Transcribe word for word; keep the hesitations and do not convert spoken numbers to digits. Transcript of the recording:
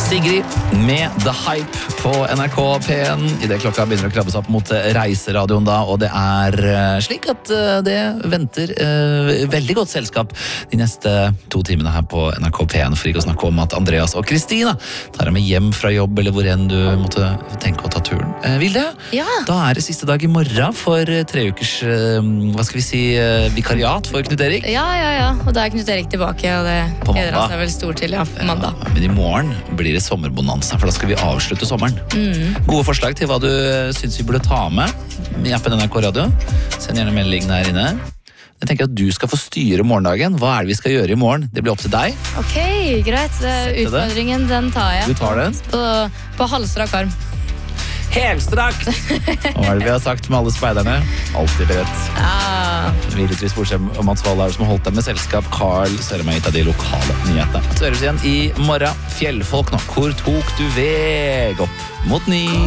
Sigrid med The Hype på N R K P en. I det klokka begynner å krabbe seg opp mot reiseradioen da, og det er slik at det venter uh, veldig godt selskap de neste to timene her på N R K P en, for ikke å snakke om at Andreas og Kristina tar deg med hjem fra jobb, eller hvor enn du måtte tenke å ta turen. Uh, Vilde, ja. Da er det siste dag i morgen for tre ukers, uh, hva skal vi si, uh, vikariat for Knut Erik. Ja, ja, ja, og da er Knut Erik tilbake, og det gleder han seg vel stort til, ja, på mandag. Ja, men i morgen blir det sommerbonanza, for da skal vi avslutte sommeren. Mm. Gode forslag til hva du synes vi burde ta med i appen N R K Radio. Send gjerne melding der inne. Jeg tenker at du skal få styre morgendagen. Hva er det vi skal gjøre i morgen? Det blir opp til deg. Ok, greit. Utfordringen, den tar jeg. Du tar den? På, på halvstrak arm. Helstrakt! Hva er det vi har sagt med alle speiderne? Alltid beredt. Ja. Hviletrist Borsem og Mats Wahl er det som har holdt dem med selskap. Carl ser meg ut av de lokale nyhetene. Så høres vi igjen i morgen. Fjellfolk nå. Hvor tok du veg opp mot ny?